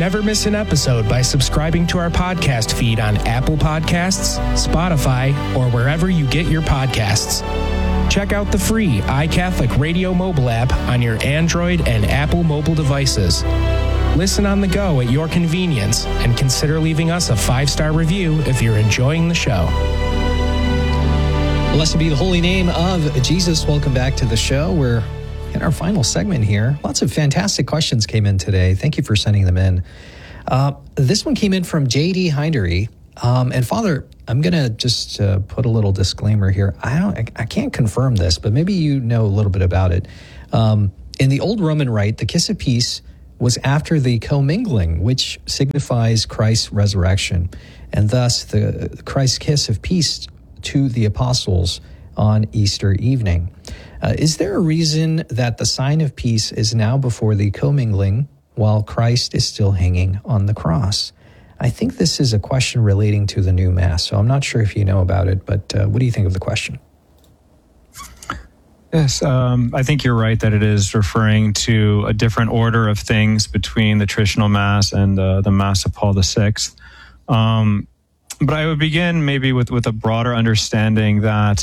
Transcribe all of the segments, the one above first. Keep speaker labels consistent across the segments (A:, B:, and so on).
A: Never miss an episode by subscribing to our podcast feed on Apple Podcasts, Spotify, or wherever you get your podcasts. Check out the free iCatholic Radio mobile app on your Android and Apple mobile devices. Listen on the go at your convenience, and consider leaving us a 5-star review if you're enjoying the show.
B: Blessed be the holy name of Jesus. Welcome back to the show. We're in our final segment here. Lots of fantastic questions came in today. Thank you for sending them in. This one came in from J.D. Hindery. And Father, I'm going to just put a little disclaimer here. I can't confirm this, but maybe you know a little bit about it. In the old Roman Rite, the kiss of peace was after the commingling, which signifies Christ's resurrection, and thus the Christ's kiss of peace to the apostles on Easter evening. Is there a reason that the sign of peace is now before the commingling while Christ is still hanging on the cross? I think this is a question relating to the new Mass, so I'm not sure if you know about it, but what do you think of the question?
C: Yes, I think you're right that it is referring to a different order of things between the traditional Mass and the Mass of Paul VI. But I would begin maybe with a broader understanding that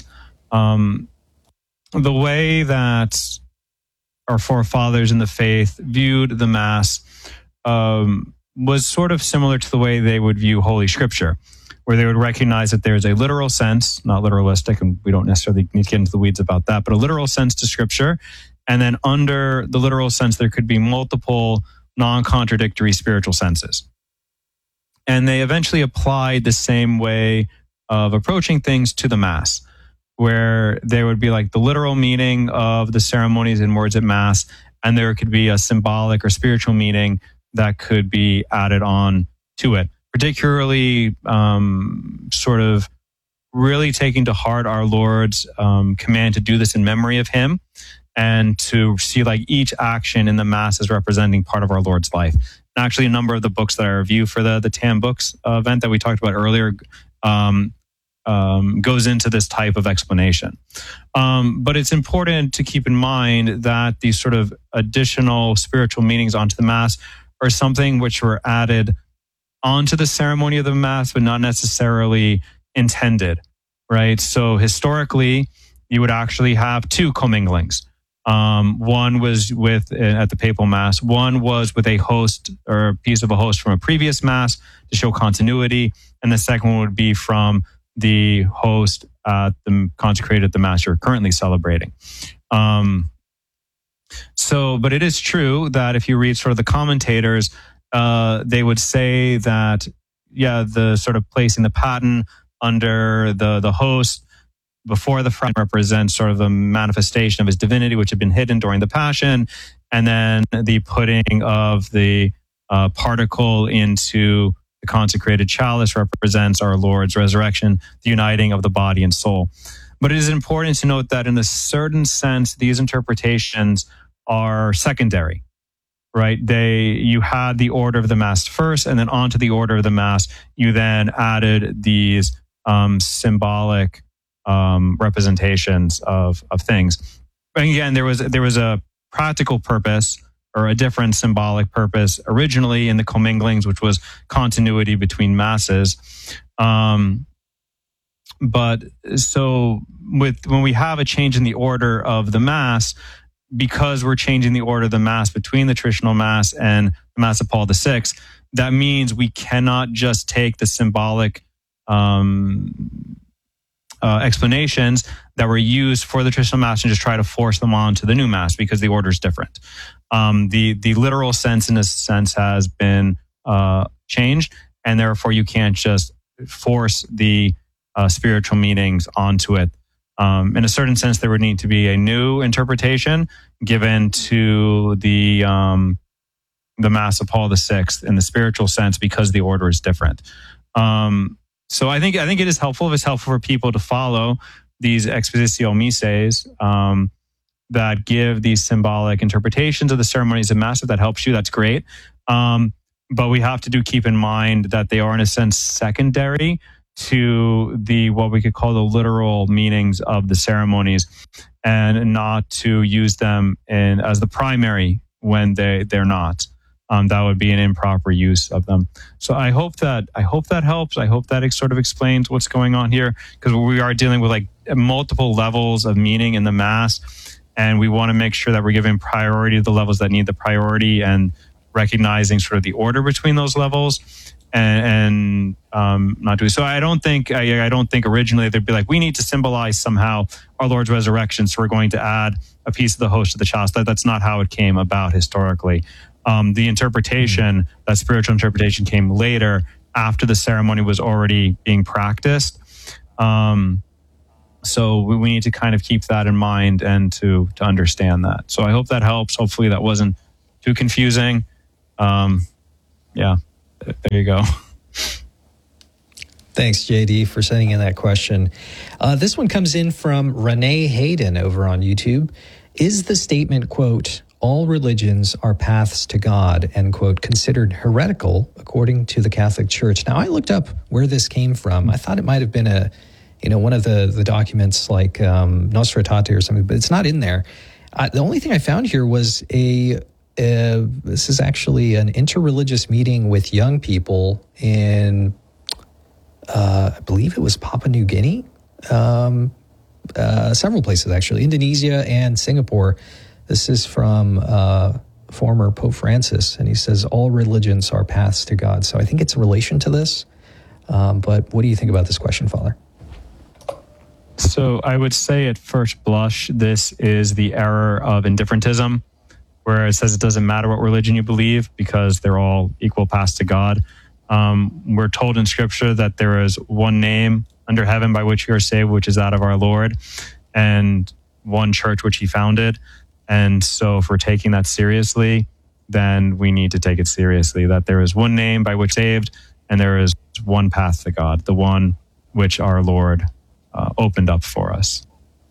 C: the way that our forefathers in the faith viewed the Mass was sort of similar to the way they would view Holy Scripture, where they would recognize that there's a literal sense, not literalistic, and we don't necessarily need to get into the weeds about that, but a literal sense to Scripture. And then under the literal sense, there could be multiple non-contradictory spiritual senses. And they eventually applied the same way of approaching things to the Mass, where there would be like the literal meaning of the ceremonies and words at Mass, and there could be a symbolic or spiritual meaning that could be added on to it. Particularly sort of really taking to heart our Lord's command to do this in memory of Him, and to see like each action in the Mass as representing part of our Lord's life. And actually, a number of the books that I review for the TAM Books event that we talked about earlier goes into this type of explanation. But it's important to keep in mind that these sort of additional spiritual meanings onto the Mass are something which were added onto the ceremony of the Mass, but not necessarily intended, right? So historically, you would actually have two comminglings. One was at the papal Mass. One was with a host or a piece of a host from a previous Mass to show continuity. And the second one would be from the host consecrated at the Mass you're currently celebrating. But it is true that if you read sort of the commentators, they would say that, the sort of placing the paten under the host before the front represents sort of a manifestation of his divinity, which had been hidden during the Passion. And then the putting of the particle into the consecrated chalice represents our Lord's resurrection, the uniting of the body and soul. But it is important to note that in a certain sense, these interpretations are secondary. Right? You had the order of the Mass first, and then onto the order of the Mass, you then added these symbolic representations of things. And again, there was a practical purpose or a different symbolic purpose originally in the comminglings, which was continuity between Masses. But so when we have a change in the order of the Mass, because we're changing the order of the Mass between the traditional Mass and the Mass of Paul VI, that means we cannot just take the symbolic explanations that were used for the traditional Mass and just try to force them onto the new Mass, because the order is different. The literal sense, in a sense, has been changed, and therefore you can't just force the spiritual meanings onto it. In a certain sense, there would need to be a new interpretation given to the Mass of Paul VI in the spiritual sense, because the order is different. So I think it is helpful. If it's helpful for people to follow these expositio missae that give these symbolic interpretations of the ceremonies of Mass, if that helps you, that's great. But we have to keep in mind that they are, in a sense, secondary to what we could call the literal meanings of the ceremonies, and not to use them as the primary when they're not. that would be an improper use of them. So I hope that helps. I hope that sort of explains what's going on here, because we are dealing with like multiple levels of meaning in the Mass, and we want to make sure that we're giving priority to the levels that need the priority and recognizing sort of the order between those levels. And not doing so. I don't think originally they'd be like, we need to symbolize somehow our Lord's resurrection, so we're going to add a piece of the host to the chalice. That's not how it came about historically. The interpretation, that spiritual interpretation, came later after the ceremony was already being practiced. So we need to kind of keep that in mind and to understand that. So I hope that helps. Hopefully that wasn't too confusing. Yeah. There you go.
B: Thanks, JD, for sending in that question. This one comes in from Renee Hayden over on YouTube. Is the statement, quote, all religions are paths to God, end quote, considered heretical according to the Catholic Church? Now, I looked up where this came from. I thought it might have been one of the documents like Nostra Aetate or something, but it's not in there. The only thing I found here was this is actually an interreligious meeting with young people in, I believe it was Papua New Guinea, several places actually, Indonesia and Singapore. This is from former Pope Francis, and he says all religions are paths to God. So I think it's a relation to this. But what do you think about this question, Father?
C: So I would say at first blush, this is the error of indifferentism, where it says it doesn't matter what religion you believe because they're all equal paths to God. We're told in Scripture that there is one name under heaven by which you are saved, which is that of our Lord, and one church which he founded. And so if we're taking that seriously, then we need to take it seriously, that there is one name by which saved, and there is one path to God, the one which our Lord opened up for us.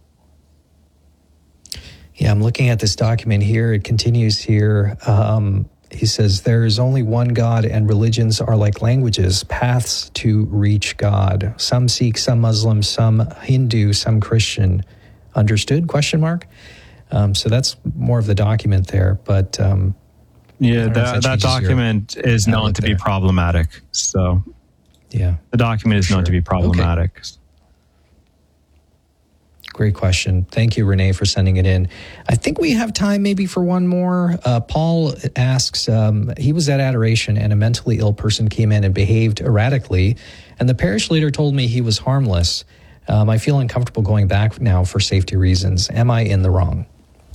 B: Yeah, I'm looking at this document here. It continues here. He says, there is only one God, and religions are like languages, paths to reach God. Some Sikh, some Muslim, some Hindu, some Christian. Understood? Question mark. So that's more of the document there. But
C: that document is known to be problematic. So
B: yeah,
C: the document is known to be problematic. Okay.
B: Great question. Thank you, Renee, for sending it in. I think we have time maybe for one more. Paul asks, he was at adoration and a mentally ill person came in and behaved erratically, and the parish leader told me he was harmless. I feel uncomfortable going back now for safety reasons. Am I in the wrong?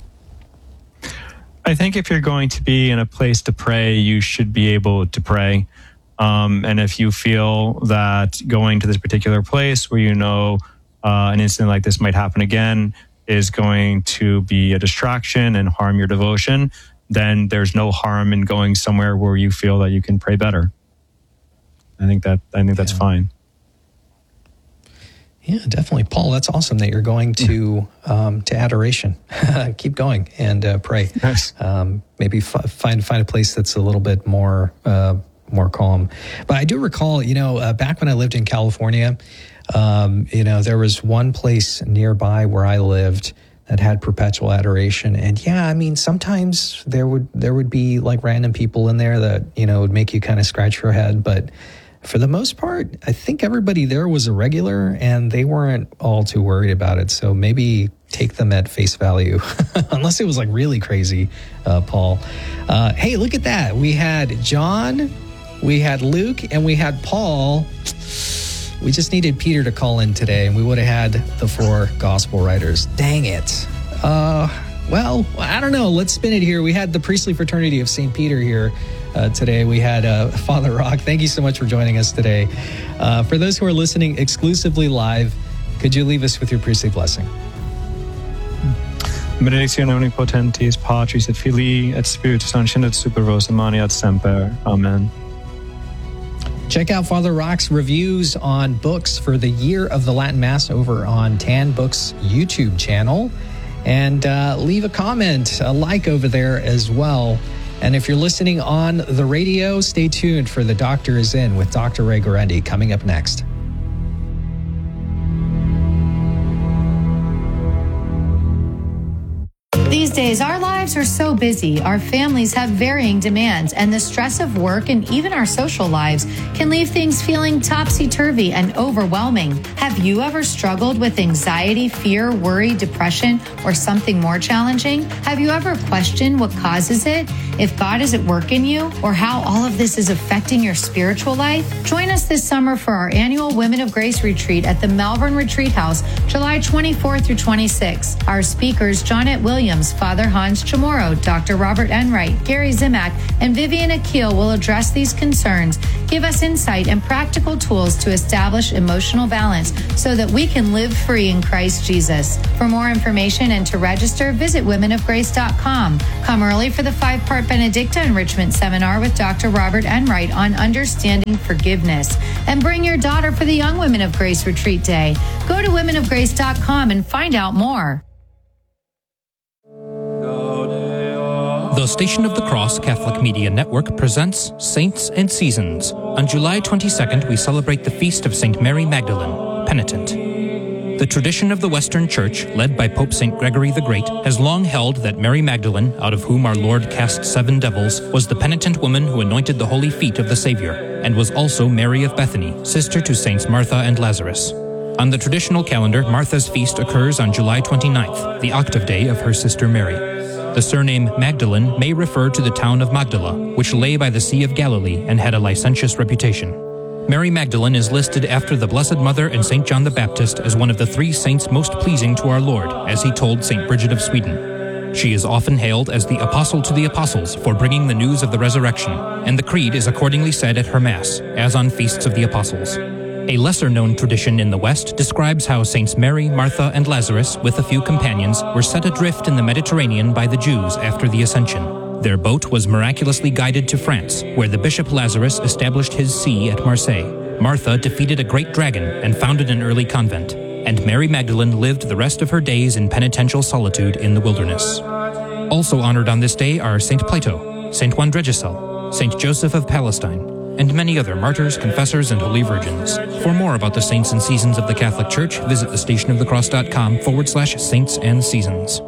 C: I think if you're going to be in a place to pray, you should be able to pray. And if you feel that going to this particular place where you know an incident like this might happen again is going to be a distraction and harm your devotion, then there's no harm in going somewhere where you feel that you can pray better. I think that's fine.
B: Yeah, definitely. Paul, that's awesome that you're going to adoration. Keep going and pray.
C: Nice.
B: Maybe find a place that's a little bit more calm. But I do recall, back when I lived in California, there was one place nearby where I lived that had perpetual adoration. And yeah, I mean, sometimes there would be like random people in there that, would make you kind of scratch your head. But for the most part, I think everybody there was a regular and they weren't all too worried about it. So maybe take them at face value, unless it was like really crazy, Paul. Hey, look at that. We had John, we had Luke, and we had Paul. We just needed Peter to call in today, and we would have had the 4 gospel writers. Dang it. Well, I don't know. Let's spin it here. We had the Priestly Fraternity of St. Peter here today. We had Father Rock. Thank you so much for joining us today. For those who are listening exclusively live, could you leave us with your priestly blessing?
C: Benedictio omnipotentis, Patris et Filii et Spiritus Sancti et super vos et semper. Amen.
B: Check out Father Rock's reviews on books for the Year of the Latin Mass over on Tan Books YouTube channel. And leave a comment, a like over there as well. And if you're listening on the radio, stay tuned for The Doctor is In with Dr. Ray Guarendi coming up next.
D: These days, our lives lives are so busy, our families have varying demands, and the stress of work and even our social lives can leave things feeling topsy-turvy and overwhelming. Have you ever struggled with anxiety, fear, worry, depression, or something more challenging? Have you ever questioned what causes it, if God is at work in you, or how all of this is affecting your spiritual life? Join us this summer for our annual Women of Grace retreat at the Malvern Retreat House, July 24 through 26. Our speakers, Johnette Williams, Father Hans Chamorro, Dr. Robert Enright, Gary Zimak, and Vivian Akil will address these concerns, give us insight and practical tools to establish emotional balance so that we can live free in Christ Jesus. For more information and to register, visit womenofgrace.com. Come early for the 5-part Benedicta Enrichment Seminar with Dr. Robert Enright on understanding forgiveness. And bring your daughter for the Young Women of Grace Retreat Day. Go to womenofgrace.com and find out more.
E: The Station of the Cross Catholic Media Network presents Saints and Seasons. On July 22nd, we celebrate the feast of St. Mary Magdalene, Penitent. The tradition of the Western Church, led by Pope St. Gregory the Great, has long held that Mary Magdalene, out of whom our Lord cast 7 devils, was the penitent woman who anointed the holy feet of the Savior, and was also Mary of Bethany, sister to Saints Martha and Lazarus. On the traditional calendar, Martha's feast occurs on July 29th, the octave day of her sister Mary. The surname Magdalene may refer to the town of Magdala, which lay by the Sea of Galilee and had a licentious reputation. Mary Magdalene is listed after the Blessed Mother and St. John the Baptist as one of the 3 saints most pleasing to our Lord, as he told St. Bridget of Sweden. She is often hailed as the Apostle to the Apostles for bringing the news of the resurrection, and the Creed is accordingly said at her Mass, as on feasts of the Apostles. A lesser-known tradition in the West describes how Saints Mary, Martha, and Lazarus, with a few companions, were set adrift in the Mediterranean by the Jews after the Ascension. Their boat was miraculously guided to France, where the Bishop Lazarus established his see at Marseille. Martha defeated a great dragon and founded an early convent, and Mary Magdalene lived the rest of her days in penitential solitude in the wilderness. Also honored on this day are Saint Plato, Saint Juan Dregicel, Saint Joseph of Palestine, and many other martyrs, confessors, and holy virgins. For more about the saints and seasons of the Catholic Church, visit thestationofthecross.com/saints and seasons.